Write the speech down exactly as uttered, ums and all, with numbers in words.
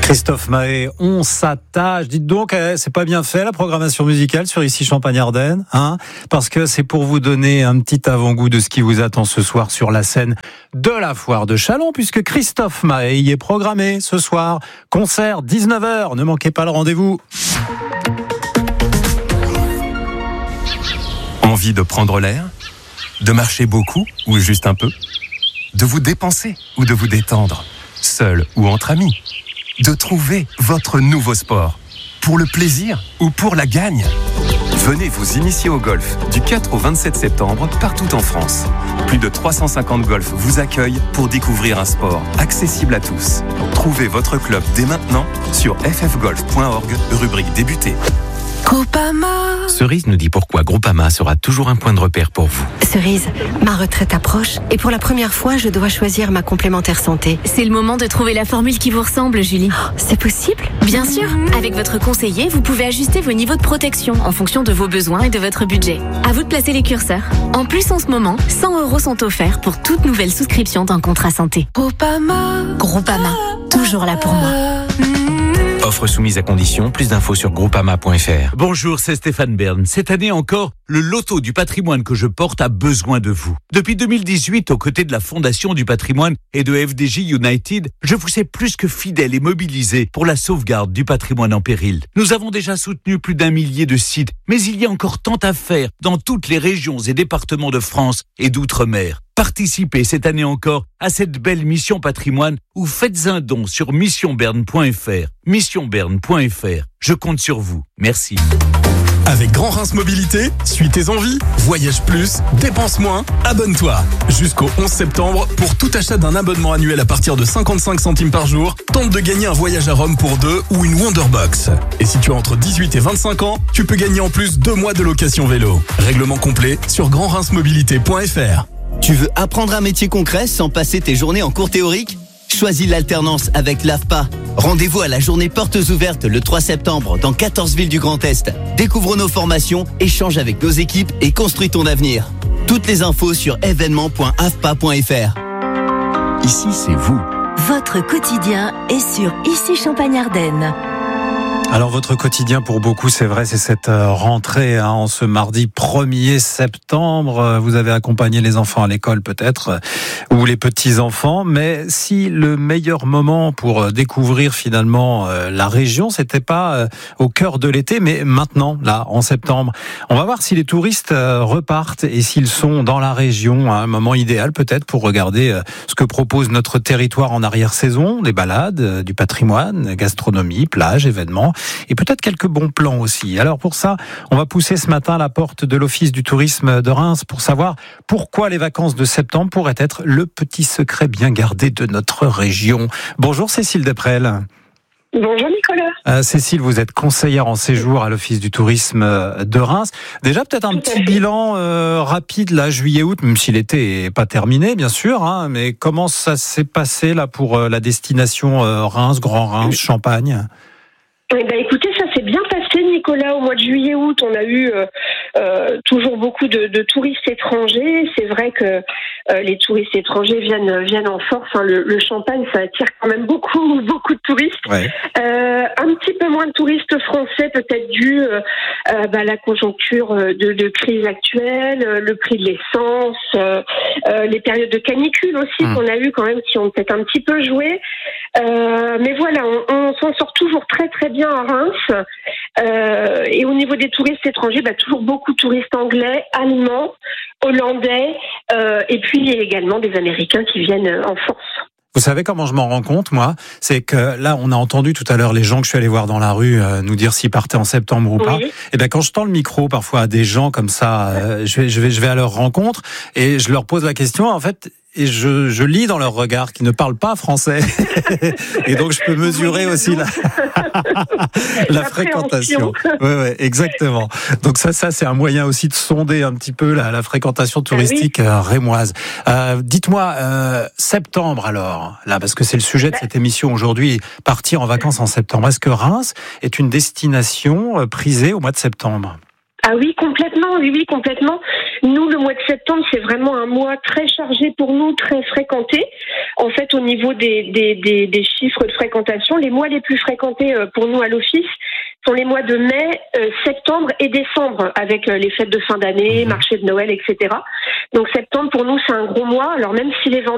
Christophe Mahé, on s'attache. Dites donc, c'est pas bien fait la programmation musicale sur Ici Champagne-Ardenne, hein, parce que c'est pour vous donner un petit avant-goût de ce qui vous attend ce soir sur la scène de la Foire de Châlons, puisque Christophe Mahé y est programmé ce soir. Concert dix-neuf heures, ne manquez pas le rendez-vous. Envie de prendre l'air ? De marcher beaucoup ou juste un peu ? De vous dépenser ou de vous détendre ? Seul ou entre amis ? De trouver votre nouveau sport, pour le plaisir ou pour la gagne. Venez vous initier au golf du quatre au vingt-sept septembre partout en France. Plus de trois cent cinquante golfs vous accueillent pour découvrir un sport accessible à tous. Trouvez votre club dès maintenant sur f f golf point org, rubrique débuter. Groupama. Cerise nous dit pourquoi Groupama sera toujours un point de repère pour vous. Cerise, ma retraite approche et pour la première fois, je dois choisir ma complémentaire santé. C'est le moment de trouver la formule qui vous ressemble, Julie. Oh, c'est possible ? Bien sûr. Avec votre conseiller, vous pouvez ajuster vos niveaux de protection en fonction de vos besoins et de votre budget. À vous de placer les curseurs. En plus, en ce moment, cent euros sont offerts pour toute nouvelle souscription d'un contrat santé. Groupama. Groupama, toujours là pour moi. Offre soumise à condition, plus d'infos sur groupama point f r. Bonjour, c'est Stéphane Bern. Cette année encore, le loto du patrimoine que je porte a besoin de vous. Depuis deux mille dix-huit, aux côtés de la Fondation du patrimoine et de F D J United, je vous ai plus que fidèle et mobilisé pour la sauvegarde du patrimoine en péril. Nous avons déjà soutenu plus d'un millier de sites, mais il y a encore tant à faire dans toutes les régions et départements de France et d'outre-mer. Participez cette année encore à cette belle mission patrimoine ou faites un don sur mission bern point f r. mission bern point f r. Je compte sur vous. Merci. Avec Grand Reims Mobilité, suis tes envies, voyage plus, dépense moins, abonne-toi. Jusqu'au onze septembre, pour tout achat d'un abonnement annuel à partir de cinquante-cinq centimes par jour, tente de gagner un voyage à Rome pour deux ou une Wonderbox. Et si tu as entre dix-huit et vingt-cinq ans, tu peux gagner en plus deux mois de location vélo. Règlement complet sur grand reims mobilité point f r. Tu veux apprendre un métier concret sans passer tes journées en cours théorique ? Choisis l'alternance avec l'A F P A. Rendez-vous à la journée portes ouvertes le trois septembre dans quatorze villes du Grand Est. Découvre nos formations, échange avec nos équipes et construis ton avenir. Toutes les infos sur événement point a f p a point f r. Ici, c'est vous. Votre quotidien est sur Ici Champagne-Ardenne. Alors votre quotidien pour beaucoup, c'est vrai, c'est cette rentrée hein, en ce mardi premier septembre. Vous avez accompagné les enfants à l'école peut-être, ou les petits-enfants, mais si le meilleur moment pour découvrir finalement la région, c'était pas au cœur de l'été, mais maintenant, là, en septembre. On va voir si les touristes repartent et s'ils sont dans la région, un moment idéal peut-être pour regarder ce que propose notre territoire en arrière-saison, des balades, du patrimoine, gastronomie, plage, événements. Et peut-être quelques bons plans aussi. Alors pour ça, on va pousser ce matin la porte de l'Office du tourisme de Reims pour savoir pourquoi les vacances de septembre pourraient être le petit secret bien gardé de notre région. Bonjour Cécile Desprel. Bonjour Nicolas. Euh, Cécile, vous êtes conseillère en séjour à l'Office du tourisme de Reims. Déjà peut-être un petit bilan euh, rapide là, juillet-août, même si l'été n'est pas terminé bien sûr, hein, mais comment ça s'est passé là pour euh, la destination euh, Reims, Grand Reims, Champagne ? Eh ben, écoutez, ça s'est bien passé, Nicolas. Au mois de juillet-août, on a eu euh, euh, toujours beaucoup de, de touristes étrangers. C'est vrai que euh, les touristes étrangers viennent viennent en force. Hein. Le, le Champagne, ça attire quand même beaucoup beaucoup de touristes. Ouais. Euh, un petit peu moins de touristes français, peut-être dû euh, euh, bah, à la conjoncture de, de crise actuelle, le prix de l'essence, euh, euh, les périodes de canicule aussi mmh. qu'on a eu quand même, qui ont peut-être un petit peu joué. Euh, mais voilà, on, on s'en sort toujours très très bien à Reims. Euh, et au niveau des touristes étrangers, bah, toujours beaucoup de touristes anglais, allemands, hollandais, euh, et puis également des Américains qui viennent en force. Vous savez comment je m'en rends compte, moi ? C'est que là, on a entendu tout à l'heure les gens que je suis allé voir dans la rue euh, nous dire s'ils partaient en septembre ou pas. Oui. Et bien, quand je tends le micro parfois à des gens comme ça, euh, je vais, je vais, je vais à leur rencontre et je leur pose la question. En fait, et je, je lis dans leur regard qu'ils ne parlent pas français. Et donc, je peux mesurer aussi la, la fréquentation. Oui, ouais, exactement. Donc ça, ça, c'est un moyen aussi de sonder un petit peu la, la fréquentation touristique ah oui. rémoise. Euh, dites-moi, euh, septembre alors, là, parce que c'est le sujet de cette émission aujourd'hui, partir en vacances en septembre. Est-ce que Reims est une destination prisée au mois de septembre ? Ah oui, complètement, oui, oui, complètement. Nous, le mois de septembre, c'est vraiment un mois très chargé pour nous, très fréquenté. En fait, au niveau des, des, des, des chiffres de fréquentation, les mois les plus fréquentés pour nous à l'office sont les mois de mai, euh, septembre et décembre, avec euh, les fêtes de fin d'année, marché de Noël, et cetera. Donc septembre, pour nous, c'est un gros mois. Alors même si les vendeurs